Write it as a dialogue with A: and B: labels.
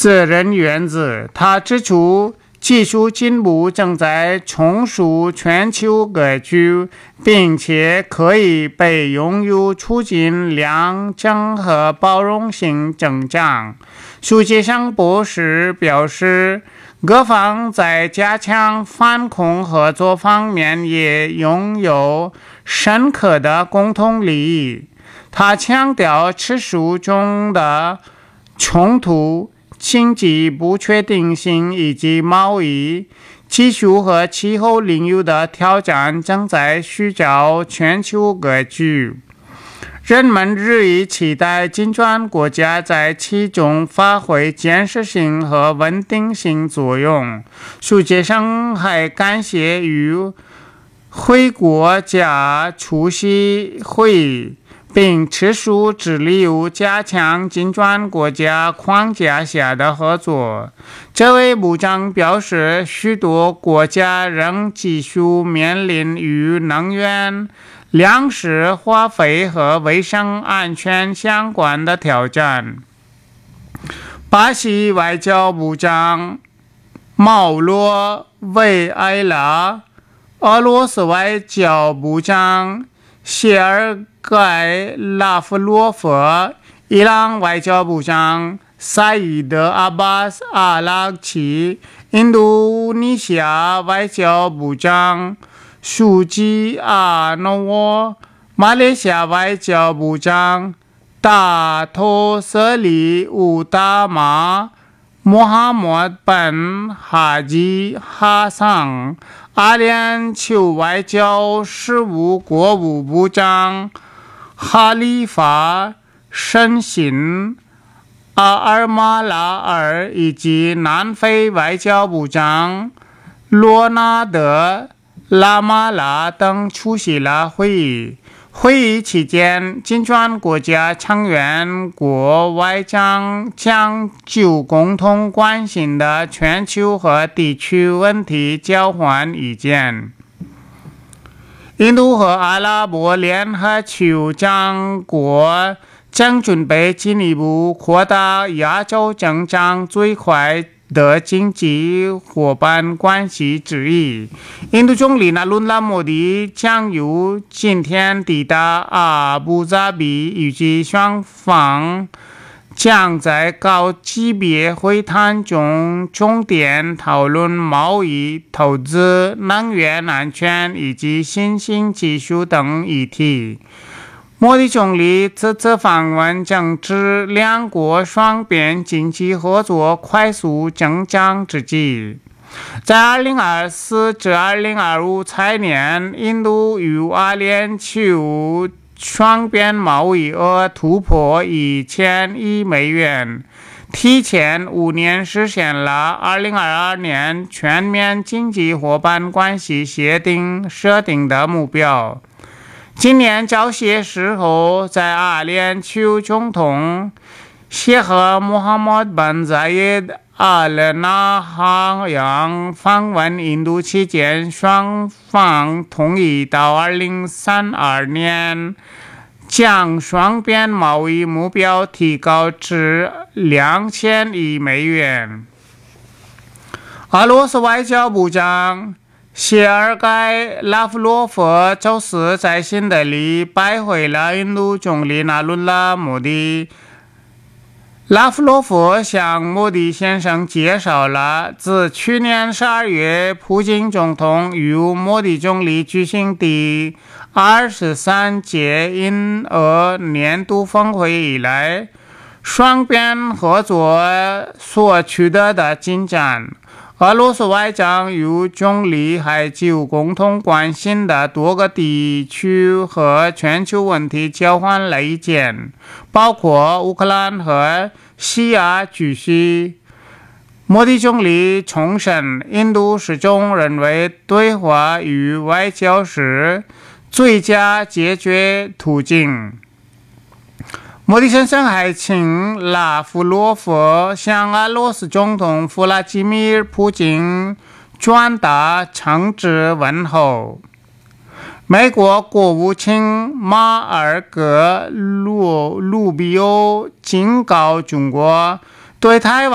A: 责任原则。他指出，技术进步正在重塑全球格局，并且可以被用于促进两整和包容性增长。苏杰生博士表示，各方在加强反恐合作方面也拥有深刻的共同利益。他强调，持续中的冲突、经济不确定性以及贸易、技术和气候领域的挑战正在塑造全球格局。人们日益期待金砖国家在其中发挥建设性和稳定性作用。苏杰生还感谢与会国家出席会议，并持续致力于加强金砖国家框架下的合作。这位部长表示，许多国家仍继续面临与能源、粮食、化肥和卫生安全相关的挑战。巴西外交部长毛洛维埃拉、俄罗斯外交部长谢尔盖拉夫洛夫、伊朗外交部长萨伊德阿巴斯阿拉奇、印度尼西亚外交部长苏吉阿诺沃、马来西亚外交部长大托瑟里乌达马、穆罕默德本哈吉哈桑、阿联酋外交事务国务部长哈里法申辛、阿尔马拉尔以及南非外交部长罗纳德拉马拉等出席了会议。会议期间，金砖国家成员国外长将就共同关心的全球和地区问题交换意见。印度和阿拉伯联合酋长国正准备进一步扩大亚洲增长最快的经济伙伴关系之一。印度总理纳伦拉莫迪将于今天抵达阿布扎比，预计双方将在高级别会谈中重点讨论贸易、投资、能源安全以及新兴技术等议题。莫迪总理这次访问正值两国双边经济合作快速增长之际。在2024至2025财年，印度与阿联酋双边贸易额突破1000亿美元，提前5年实现了2022年全面经济伙伴关系协定设定的目标。今年交接时候，在阿联酋总统谢赫穆罕默德本扎耶德阿勒纳哈扬访问印度期间，双方同意到2032年将双边贸易目标提高至2000亿美元。俄罗斯外交部长谢尔盖拉夫洛夫周四在新德里拜会了印度总理纳伦拉莫迪。拉夫洛夫向莫迪先生介绍了自去年12月普京总统与莫迪总理举行第23届印俄年度峰会以来，双边合作所取得的进展。俄罗斯外长与总理还就共同关心的多个地区和全球问题交换了意见，包括乌克兰和西亚局势。莫迪总理重申，印度始终认为对话与外交是最佳解决途径。莫迪先生还请拉夫洛夫向俄罗斯总统弗拉基米尔·普京转达诚挚问候。美国国务卿马尔戈·鲁比欧警告中国，对台湾